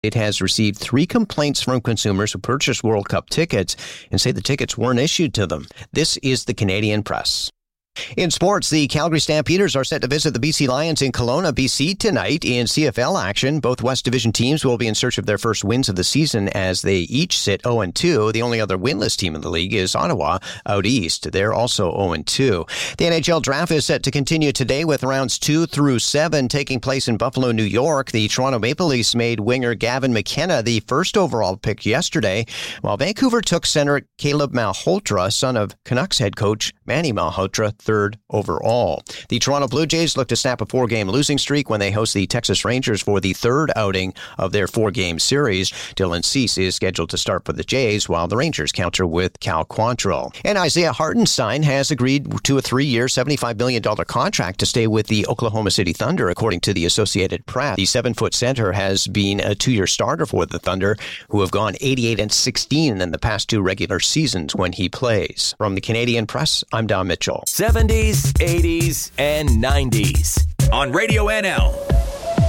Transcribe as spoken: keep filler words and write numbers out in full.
It has received three complaints from consumers who purchased World Cup tickets and say the tickets weren't issued to them. This is the Canadian Press. In sports, the Calgary Stampeders are set to visit the B C Lions in Kelowna, B C tonight in C F L action. Both West Division teams will be in search of their first wins of the season as they each sit oh and two. The only other winless team in the league is Ottawa out east. They're also oh and two. The N H L draft is set to continue today with rounds two through seven taking place in Buffalo, New York. The Toronto Maple Leafs made winger Gavin McKenna the first overall pick yesterday, while Vancouver took center Caleb Malhotra, son of Canucks head coach Manny Malhotra, third overall. The Toronto Blue Jays look to snap a four-game losing streak when they host the Texas Rangers for the third outing of their four-game series. Dylan Cease is scheduled to start for the Jays, while the Rangers counter with Cal Quantrill. And Isaiah Hartenstein has agreed to a three-year, seventy-five million dollars contract to stay with the Oklahoma City Thunder, according to the Associated Press. The seven-foot center has been a two-year starter for the Thunder, who have gone eighty-eight and sixteen in the past two regular seasons when he plays. From the Canadian Press, I'm Don Mitchell. seventies, eighties, and nineties on Radio N L.